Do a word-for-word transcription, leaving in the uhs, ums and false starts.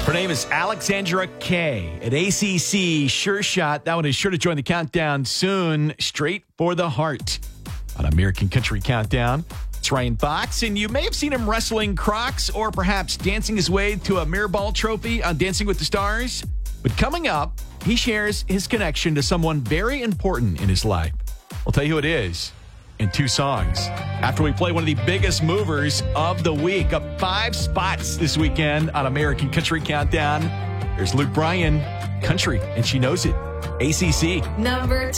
Her name is Alexandra Kay at A C C Sure Shot. That one is sure to join the countdown soon. Straight for the Heart on American Country Countdown. It's Ryan Fox, and you may have seen him wrestling Crocs or perhaps dancing his way to a mirror ball trophy on Dancing with the Stars. But coming up, he shares his connection to someone very important in his life. I'll tell you who it is in two songs. After we play one of the biggest movers of the week, up five spots this weekend on American Country Countdown. There's Luke Bryan, Country, and she knows it. A C C. Number